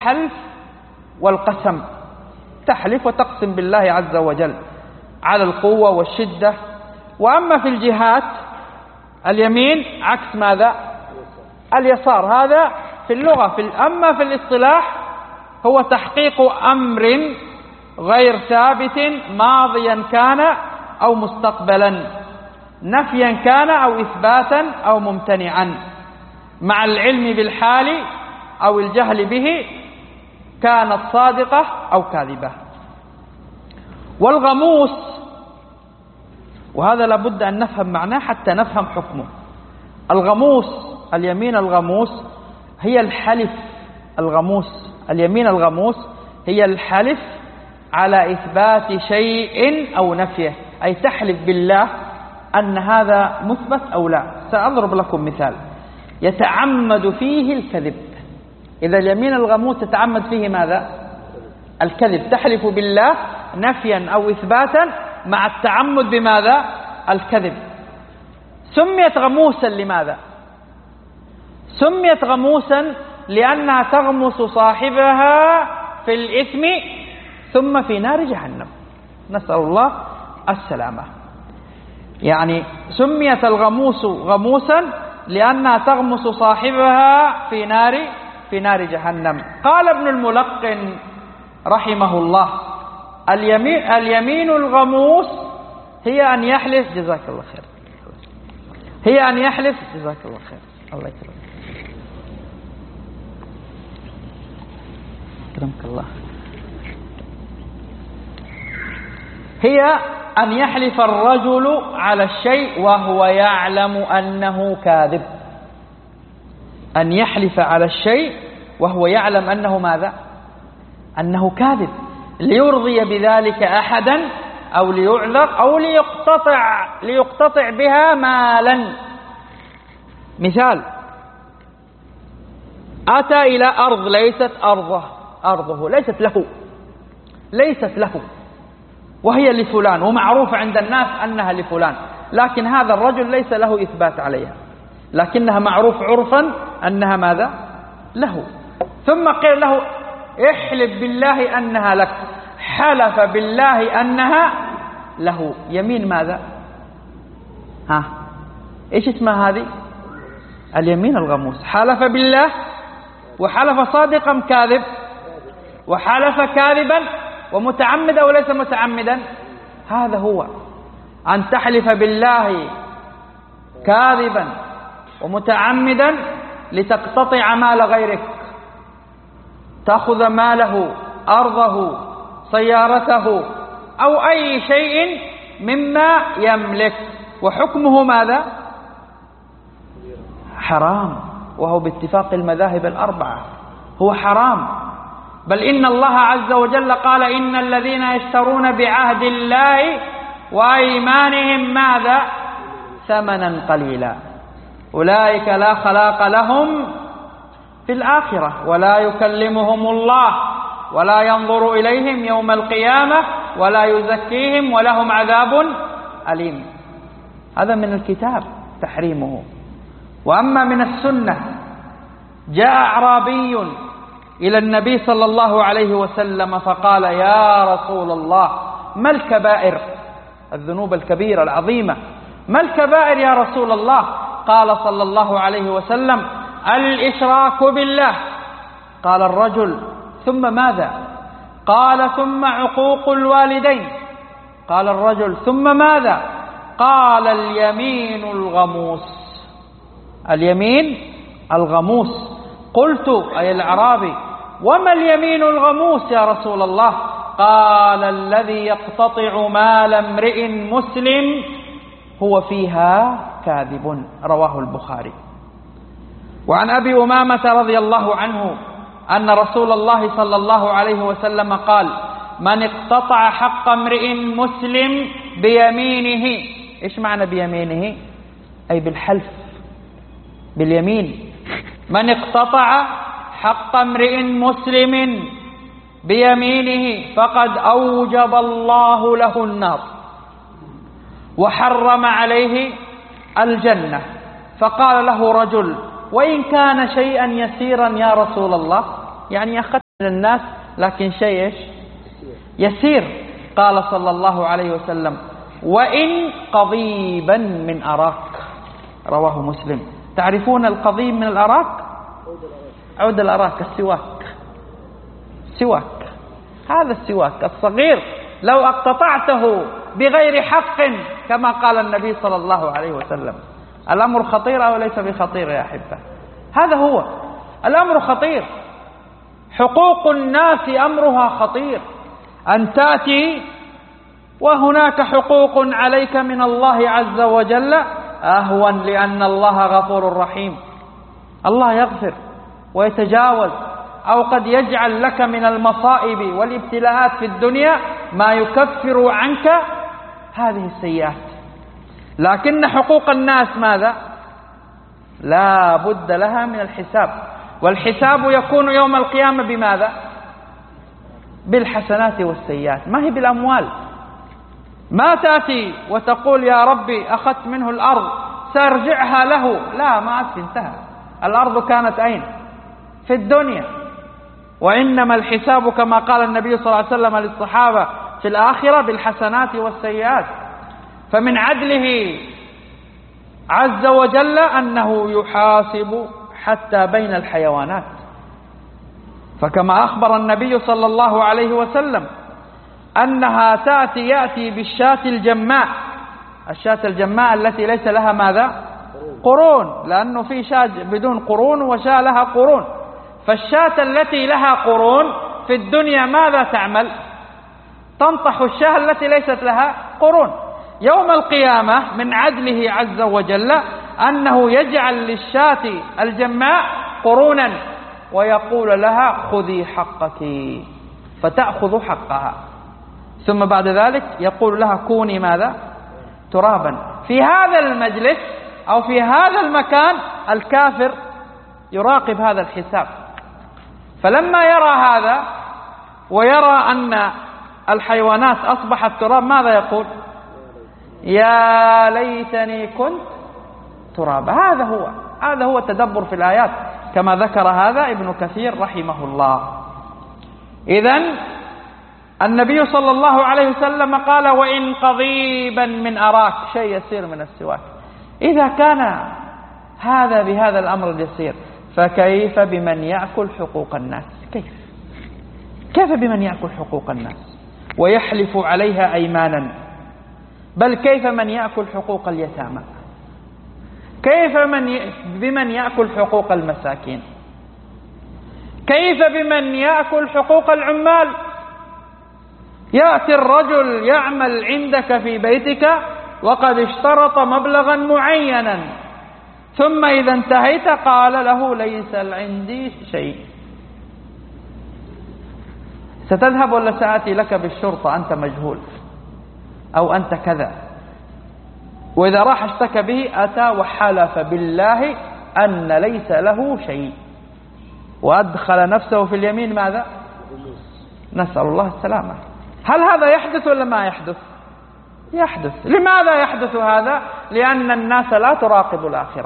الحلف والقسم، تحلف وتقسم بالله عز وجل على القوة والشدة. وأما في الجهات اليمين عكس ماذا؟ اليسار، هذا في اللغة. أما في الاصطلاح هو تحقيق أمر غير ثابت ماضيا كان أو مستقبلا، نفيا كان أو إثباتا أو ممتنعا، مع العلم بالحال أو الجهل به، كانت صادقة أو كاذبة. والغموس، وهذا لابد أن نفهم معناه حتى نفهم حكمه. الغموس، اليمين الغموس هي الحلف. اليمين الغموس هي الحلف على إثبات شيء أو نفيه، أي تحلف بالله أن هذا مثبت أو لا. سأضرب لكم مثال يتعمد فيه الكذب. إذا اليمين الغموس تتعمد فيه ماذا؟ الكذب، تحلف بالله نفيا أو إثباتا مع التعمد بماذا؟ الكذب. سميت غموسا لماذا؟ سميت غموسا لأنها تغمس صاحبها في الإثم ثم في نار جهنم، نسأل الله السلامة. يعني سميت الغموس غموسا لأنها تغمس صاحبها في نار جهنم. قال ابن الملقن رحمه الله: اليمين الغموس هي أن يحلف، جزاك الله خير، هي أن يحلف، جزاك الله خير، الله يكرمك، أكرمك الله، هي أن يحلف الرجل على الشيء وهو يعلم أنه كاذب. أن يحلف على الشيء وهو يعلم أنه ماذا؟ أنه كاذب، ليرضي بذلك أحدا أو ليعذر أو ليقتطع بها مالا. مثال: أتى إلى أرض ليست أرضه، ليست له، وهي لفلان، ومعروف عند الناس أنها لفلان، لكن هذا الرجل ليس له إثبات عليها، لكنها معروف عرفا أنها ماذا؟ له. ثم قيل له: احلف بالله أنها لك، حلف بالله أنها له. يمين ماذا؟ إيش اسمها هذه؟ اليمين الغموس. حلف بالله، وحلف صادقا كاذب، وحلف كاذبا ومتعمدا وليس متعمدا. هذا هو أن تحلف بالله كاذبا ومتعمدا لتقتطع مال غيرك، تأخذ ماله، أرضه، سيارته، أو أي شيء مما يملك، وحكمه ماذا؟ حرام، وهو باتفاق المذاهب الأربعة هو حرام. بل إن الله عز وجل قال: إن الذين يشترون بعهد الله وأيمانهم ماذا؟ ثمنا قليلا أولئك لا خلاق لهم في الآخرة ولا يكلمهم الله ولا ينظر إليهم يوم القيامة ولا يزكيهم ولهم عذاب أليم. هذا من الكتاب تحريمه. وأما من السنة: جاء أعرابي إلى النبي صلى الله عليه وسلم فقال: يا رسول الله، ما الكبائر؟ الذنوب الكبيرة العظيمة، ما الكبائر يا رسول الله؟ قال صلى الله عليه وسلم: الإشراك بالله. قال الرجل: ثم ماذا؟ قال: ثم عقوق الوالدين. قال الرجل: ثم ماذا؟ قال: اليمين الغموس. اليمين الغموس. قلت: أي الأعرابي، وما اليمين الغموس يا رسول الله؟ قال: الذي يقتطع مال امرئ مسلم هو فيها كاذب. رواه البخاري. وعن أبي أمامة رضي الله عنه أن رسول الله صلى الله عليه وسلم قال: من اقتطع حق امرئ مسلم بيمينه. إيش معنى بيمينه؟ أي بالحلف، باليمين. من اقتطع حق امرئ مسلم بيمينه فقد أوجب الله له النار وحرم عليه الجنة. فقال له رجل: وإن كان شيئا يسيرا يا رسول الله، يعني أخذت الناس، لكن شيء يسير. قال صلى الله عليه وسلم: وإن قضيبا من أراك. رواه مسلم. تعرفون القضيب من الأراك؟ عود الأراك، السواك. هذا السواك الصغير لو اقتطعته بغير حق كما قال النبي صلى الله عليه وسلم. الأمر خطير أو ليس بخطير يا أحبة؟ هذا هو الأمر خطير. حقوق الناس أمرها خطير. أن تأتي وهناك حقوق عليك من الله عز وجل أهون، لأن الله غفور رحيم. الله يغفر ويتجاوز، أو قد يجعل لك من المصائب والابتلاءات في الدنيا ما يكفر عنك هذه السيئات. لكن حقوق الناس ماذا؟ لا بد لها من الحساب، والحساب يكون يوم القيامة بماذا؟ بالحسنات والسيئات، ما هي بالأموال. ما تأتي وتقول يا ربي أخذت منه الأرض سأرجعها له، لا، ما عاد انتهى. الأرض كانت أين؟ في الدنيا. وإنما الحساب كما قال النبي صلى الله عليه وسلم للصحابة في الآخرة بالحسنات والسيئات. فمن عدله عز وجل أنه يحاسب حتى بين الحيوانات. فكما أخبر النبي صلى الله عليه وسلم أنها يأتي بالشاة الجماء، الشاة الجماء التي ليس لها ماذا؟ قرون، لأنه في شاة بدون قرون وشاة لها قرون. فالشاة التي لها قرون في الدنيا ماذا تعمل؟ تنطح الشاة التي ليست لها قرون. يوم القيامة من عدله عز وجل أنه يجعل للشاة الجماء قرونا ويقول لها خذي حقك، فتأخذ حقها. ثم بعد ذلك يقول لها كوني ماذا؟ ترابا. في هذا المجلس أو في هذا المكان الكافر يراقب هذا الحساب، فلما يرى هذا ويرى أن الحيوانات أصبحت تراب ماذا يقول؟ يا ليتني كنت ترابا. هذا هو التدبر في الآيات كما ذكر هذا ابن كثير رحمه الله. إذن النبي صلى الله عليه وسلم قال وإن قضيبا من أراك، شيء يسير من السواك. إذا كان هذا بهذا الأمر اليسير، فكيف بمن يأكل حقوق الناس؟ كيف بمن يأكل حقوق الناس ويحلف عليها أيمانا؟ بل كيف من يأكل حقوق اليتامى؟ كيف بمن يأكل حقوق المساكين؟ كيف بمن يأكل حقوق العمال؟ يأتي الرجل يعمل عندك في بيتك وقد اشترط مبلغا معينا، ثم إذا انتهيت قال له ليس عندي شيء. ستذهب ولا سآتي لك بالشرطة أنت مجهول أو أنت كذا؟ وإذا راح اشتكى به أتى وحلف بالله أن ليس له شيء وأدخل نفسه في اليمين ماذا؟ نسأل الله السلامة. هل هذا يحدث ولا ما يحدث؟ يحدث. لماذا يحدث هذا؟ لأن الناس لا تراقب الآخرة.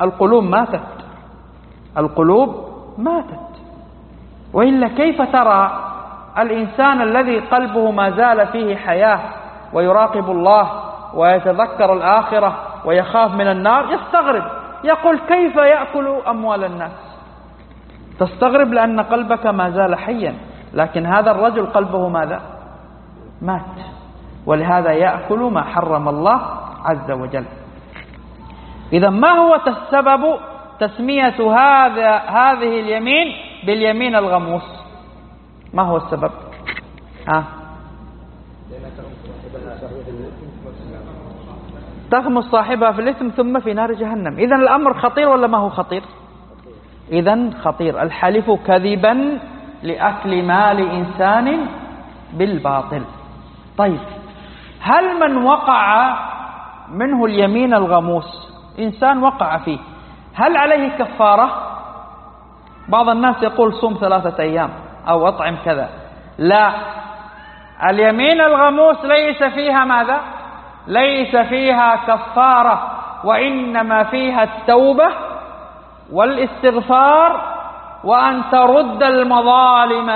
القلوب ماتت. وإلا كيف ترى الإنسان الذي قلبه ما زال فيه حياة ويراقب الله ويتذكر الآخرة ويخاف من النار يستغرب، يقول كيف يأكل أموال الناس؟ تستغرب لأن قلبك ما زال حيا، لكن هذا الرجل قلبه ماذا؟ مات، ولهذا يأكل ما حرم الله عز وجل. إذا ما هو السبب تسمية هذه اليمين باليمين الغموس؟ ما هو السبب؟ تغمس صاحبها في الإثم ثم في نار جهنم. إذن الأمر خطير ولا ما هو خطير؟ إذن خطير. الحلف كذبا لأكل مال إنسان بالباطل. طيب، هل من وقع منه اليمين الغموس، إنسان وقع فيه، هل عليه كفارة؟ بعض الناس يقول صوم 3 أيام أو أطعم كذا. لا، اليمين الغموس ليس فيها ماذا؟ ليس فيها كفارة، وإنما فيها التوبة والاستغفار وأن ترد المظالم